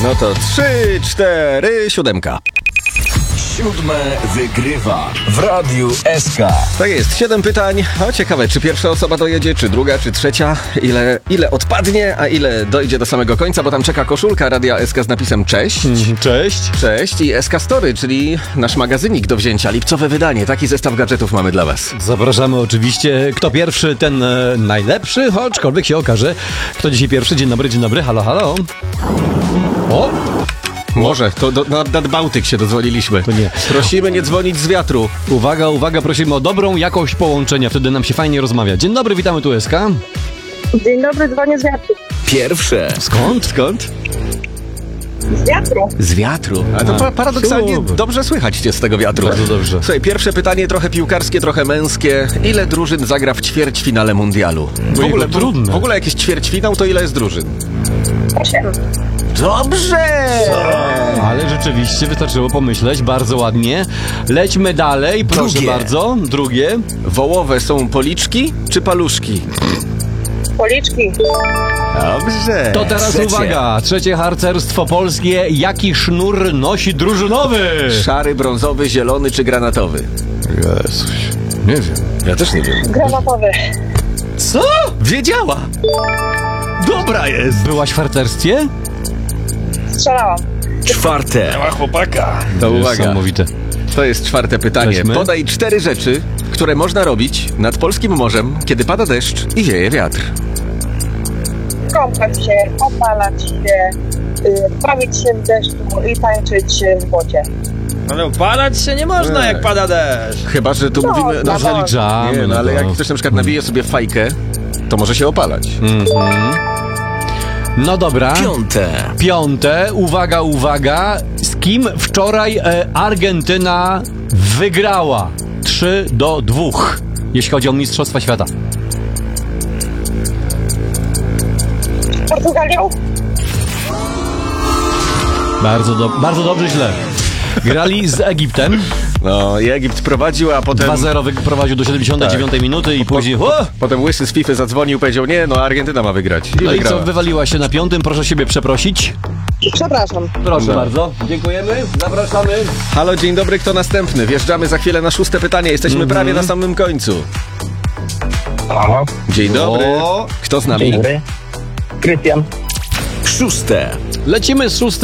No to 3, 4, 7. 7 wygrywa w Radiu SK. Tak jest, 7 pytań. O, ciekawe, czy pierwsza osoba dojedzie, czy druga, czy trzecia. Ile odpadnie, a ile dojdzie do samego końca, bo tam czeka koszulka Radia SK z napisem cześć. Cześć. Cześć i SK Story, czyli nasz magazynik do wzięcia, lipcowe wydanie. Taki zestaw gadżetów mamy dla was. Zapraszamy oczywiście. Kto pierwszy, ten najlepszy, aczkolwiek się okaże. Kto dzisiaj pierwszy? Dzień dobry, halo, halo. O! Może, to nad Bałtyk się dozwoliliśmy. To nie. Prosimy nie dzwonić z wiatru. Uwaga, uwaga, prosimy o dobrą jakość połączenia, wtedy nam się fajnie rozmawia. Dzień dobry, witamy tu SK. Dzień dobry, dzwonię z wiatru. Pierwsze. Skąd? Z wiatru? Z wiatru. A to paradoksalnie super. dobrze słychać cię z tego wiatru. Bardzo dobrze. Słuchaj, pierwsze pytanie trochę piłkarskie, trochę męskie. Ile drużyn zagra w ćwierćfinale mundialu? Trudne. W ogóle jakieś ćwierćfinał, to ile jest drużyn? 8. Dobrze! Ale rzeczywiście wystarczyło pomyśleć, bardzo ładnie. Lećmy dalej, proszę Drugie. bardzo. Drugie. Wołowe są policzki czy paluszki? Policzki. Dobrze. To teraz Trzecie. uwaga, trzecie harcerstwo polskie. Jaki sznur nosi drużynowy? Szary, brązowy, zielony czy granatowy? Jezuś, nie wiem. Ja też nie wiem. Granatowy. Co? Wiedziała! Dobra jest! Byłaś w harcerstwie? Strzelałam. Czwarte. To uwaga, Niesamowite. to jest czwarte pytanie. Lećmy. Podaj 4 rzeczy, które można robić nad polskim morzem, kiedy pada deszcz i wieje wiatr. Kąpać się, opalać się, bawić się w deszczu i tańczyć w wodzie. Ale opalać się nie można, jak pada deszcz. Chyba, że tu mówimy... no, że- zaliczamy, Nie, no ale no to- jak ktoś na przykład nawije sobie fajkę, to może się opalać. No dobra. Piąte. Piąte, uwaga, uwaga. Z kim wczoraj Argentyna wygrała? 3-2, jeśli chodzi o Mistrzostwa Świata. Portugalią? Bardzo dobrze, źle. Grali z Egiptem. No i Egipt prowadził, a potem... 2-0 wyprowadził do 79 minuty i później... Potem Łysy z FIFA zadzwonił, powiedział, nie, no Argentyna ma wygrać. No i co, wygrała. wywaliła się na piątym, proszę siebie przeprosić. Przepraszam. Proszę No. bardzo, dziękujemy, zapraszamy. Halo, dzień dobry, kto następny? Wjeżdżamy za chwilę na 6. pytanie, jesteśmy prawie na samym końcu. Halo, Dzień dobry. O. Kto z nami? dzień dobry. Krystian. Szóste. Lecimy z 6.